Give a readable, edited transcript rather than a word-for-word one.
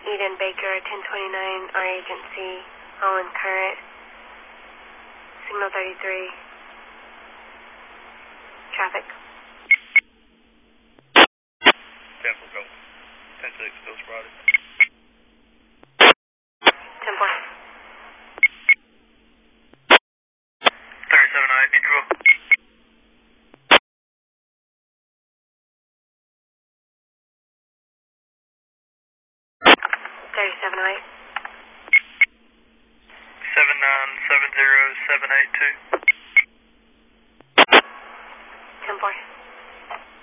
Eden Baker, 1029, our agency, Holland Current, signal 33, traffic. Temple, go. 10-6, still spotted. Temple. 37-8, neutral. 3708. 7970782. 10-4.